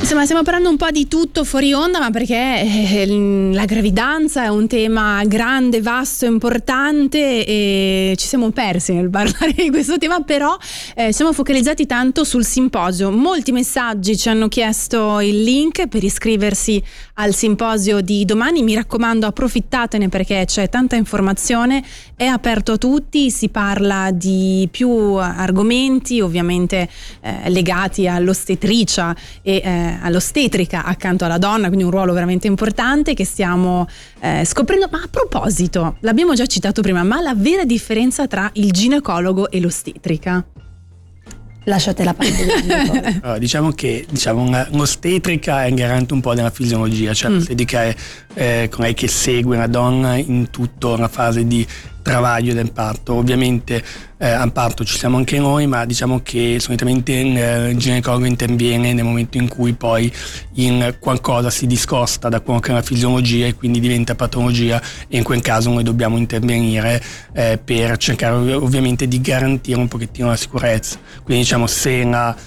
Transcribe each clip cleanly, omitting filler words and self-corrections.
Insomma, stiamo parlando un po' di tutto fuori onda, ma perché la gravidanza è un tema grande, vasto, importante e ci siamo persi nel parlare di questo tema, però siamo focalizzati tanto sul simposio. Molti messaggi ci hanno chiesto il link per iscriversi al simposio di domani. Mi raccomando, approfittatene perché c'è tanta informazione, è aperto a tutti, si parla di più argomenti ovviamente legati all'ostetricia e all'ostetrica accanto alla donna, quindi un ruolo veramente importante che stiamo scoprendo. Ma a proposito, l'abbiamo già citato prima, ma la vera differenza tra il ginecologo e l'ostetrica? Lasciate la parte. Allora, diciamo che un'ostetrica è un garante un po' della fisiologia, cioè l'ostetrica è colei che segue una donna in tutta una fase di travaglio del parto. Ovviamente al parto ci siamo anche noi, ma diciamo che solitamente il ginecologo interviene nel momento in cui poi in qualcosa si discosta da quello che è la fisiologia e quindi diventa patologia, e in quel caso noi dobbiamo intervenire per cercare ovviamente di garantire un pochettino la sicurezza. Quindi diciamo, se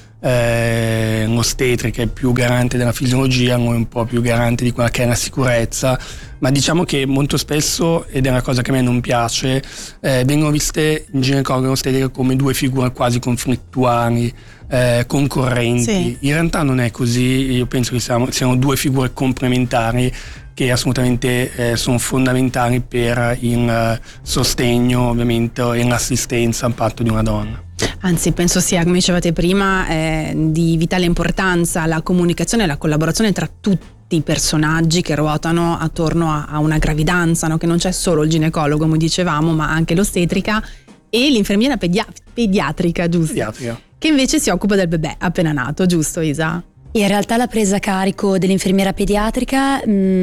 l'ostetrica è più garante della fisiologia, noi un po' più garante di quella che è la sicurezza, ma diciamo che molto spesso, ed è una cosa che a me non piace, vengono viste il ginecologo e l'ostetrica come due figure quasi conflittuali, concorrenti. Sì. In realtà non è così, io penso che siano due figure complementari che assolutamente sono fondamentali per il sostegno ovviamente e l'assistenza al parto di una donna. Anzi, penso sia, come dicevate prima, di vitale importanza la comunicazione e la collaborazione tra tutti i personaggi che ruotano attorno a una gravidanza, no? Che non c'è solo il ginecologo, come dicevamo, ma anche l'ostetrica e l'infermiera pediatrica, giusto? Pediatrica. Che invece si occupa del bebè appena nato, giusto Isa? In realtà la presa a carico dell'infermiera pediatrica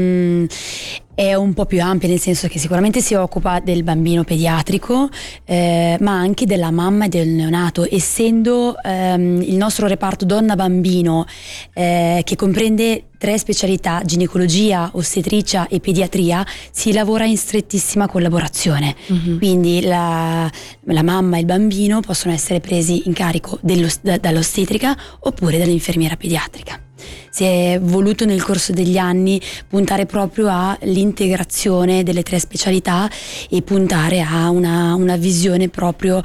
è un po' più ampia, nel senso che sicuramente si occupa del bambino pediatrico, ma anche della mamma e del neonato, essendo il nostro reparto donna-bambino che comprende 3 specialità, ginecologia, ostetricia e pediatria, si lavora in strettissima collaborazione. Quindi la mamma e il bambino possono essere presi in carico dall'ostetrica oppure dall'infermiera pediatrica. Si è voluto nel corso degli anni puntare proprio all'integrazione delle 3 specialità e puntare a una visione proprio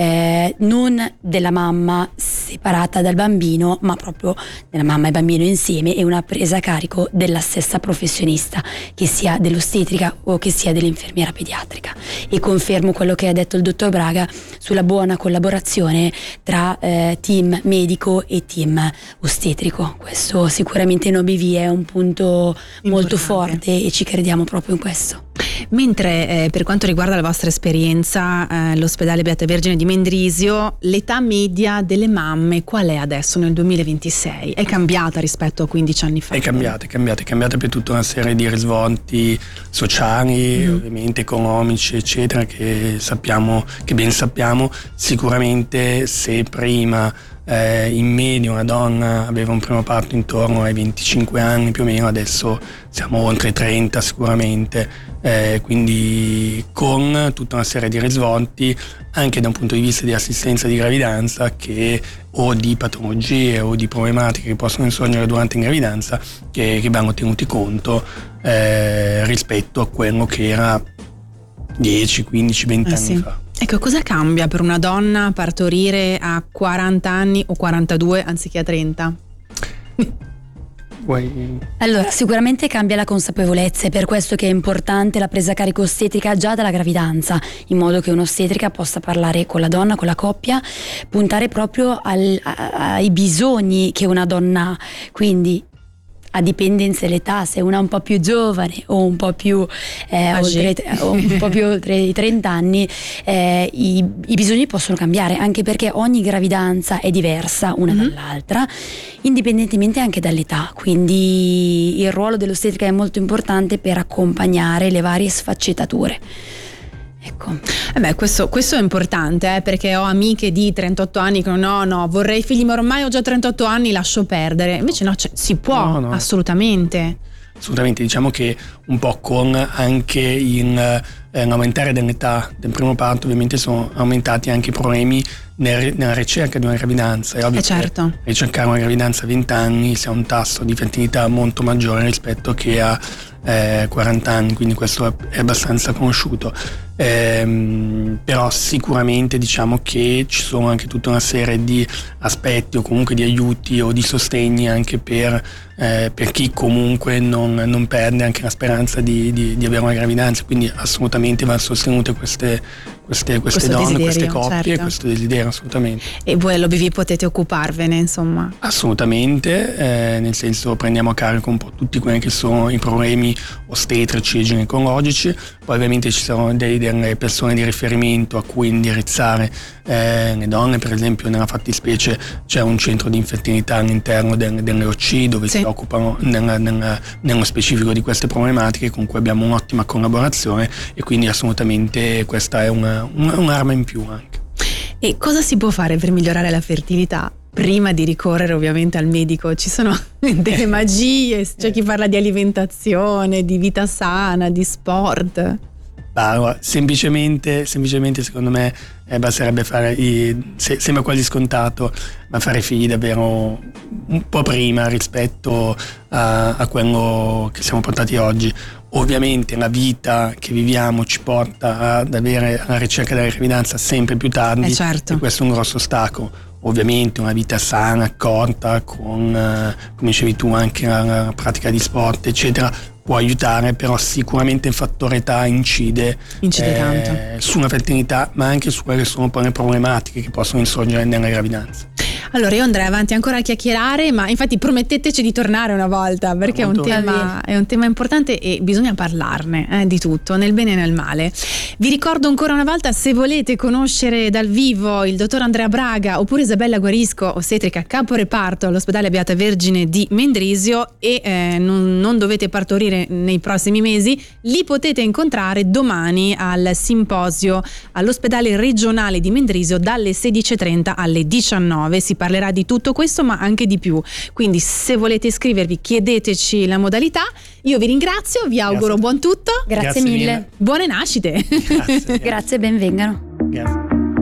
non della mamma separata dal bambino, ma proprio della mamma e bambino insieme, e una presa a carico della stessa professionista, che sia dell'ostetrica o che sia dell'infermiera pediatrica. E confermo quello che ha detto il dottor Braga sulla buona collaborazione tra team medico e team ostetrico. Questo sicuramente in OBV è un punto molto forte e ci crediamo proprio in questo. Mentre per quanto riguarda la vostra esperienza, l'ospedale Beata Vergine di Mendrisio, l'età media delle mamme qual è adesso nel 2026? È cambiata rispetto a 15 anni fa? È cambiata per tutta una serie di risvolti sociali, ovviamente economici, eccetera, che ben sappiamo. Sicuramente se prima in media una donna aveva un primo parto intorno ai 25 anni più o meno, adesso siamo oltre 30 sicuramente, quindi con tutta una serie di risvolti anche da un punto di vista di assistenza di gravidanza o di patologie o di problematiche che possono insorgere durante la gravidanza che vanno tenuti conto rispetto a quello che era 10, 15, 20 anni fa. Ecco, cosa cambia per una donna partorire a 40 anni o 42 anziché a 30? Allora, sicuramente cambia la consapevolezza, è per questo che è importante la presa a carico ostetrica già dalla gravidanza, in modo che un'ostetrica possa parlare con la donna, con la coppia, puntare proprio ai bisogni che una donna ha. Quindi a dipendenza dell'età, se una è un po' più giovane o un po' più oltre i 30 anni, i bisogni possono cambiare, anche perché ogni gravidanza è diversa una dall'altra, indipendentemente anche dall'età. Quindi il ruolo dell'ostetrica è molto importante per accompagnare le varie sfaccettature. Ecco. Questo è importante, perché ho amiche di 38 anni che no, vorrei figli, ma ormai ho già 38 anni, lascio perdere. Invece no, si può, no. Assolutamente, diciamo che un po' con anche l'aumentare dell'età del primo parto, ovviamente sono aumentati anche i problemi nella ricerca di una gravidanza. È ovvio certo. che ricercare una gravidanza a 20 anni si ha un tasso di fertilità molto maggiore rispetto che a 40 anni, quindi questo è abbastanza conosciuto. Però sicuramente diciamo che ci sono anche tutta una serie di aspetti o comunque di aiuti o di sostegni anche per chi comunque non perde anche la speranza di avere una gravidanza, quindi assolutamente vanno sostenute queste donne, queste coppie, certo. Questo desiderio assolutamente. E voi all'OBV potete occuparvene, insomma? Assolutamente, nel senso prendiamo a carico un po' tutti quelli che sono i problemi ostetrici e ginecologici, poi ovviamente ci sono delle persone di riferimento a cui indirizzare le donne. Per esempio nella fattispecie c'è un centro di infertilità all'interno delle OC dove si occupano nello specifico di queste problematiche, con cui abbiamo un'ottima collaborazione, e quindi assolutamente questa è un'arma in più anche. E cosa si può fare per migliorare la fertilità? Prima di ricorrere ovviamente al medico, ci sono delle magie, c'è chi parla di alimentazione, di vita sana, di sport. Allora, semplicemente secondo me basterebbe fare, sembra quasi scontato, ma fare figli davvero un po' prima rispetto a quello che siamo portati oggi. Ovviamente la vita che viviamo ci porta ad avere la ricerca della gravidanza sempre più tardi, certo. E questo è un grosso ostacolo. Ovviamente una vita sana, accorta, con, come dicevi tu, anche la pratica di sport, eccetera, può aiutare, però sicuramente il fattore età incide tanto sulla fertilità, ma anche su quelle che sono poi le problematiche che possono insorgere nella gravidanza. Allora io andrei avanti ancora a chiacchierare, ma infatti prometteteci di tornare una volta, perché è un tema importante e bisogna parlarne di tutto, nel bene e nel male. Vi ricordo ancora una volta, se volete conoscere dal vivo il dottor Andrea Braga oppure Isabella Guarisco, ostetrica capo reparto all'ospedale Beata Vergine di Mendrisio, e non dovete partorire nei prossimi mesi, li potete incontrare domani al simposio all'ospedale regionale di Mendrisio dalle 16:30 alle 19. Si parlerà di tutto questo, ma anche di più. Quindi se volete iscrivervi, chiedeteci la modalità. Io vi ringrazio, vi auguro buon tutto. Grazie mille. Buone nascite. Grazie. Grazie, benvengano. Grazie.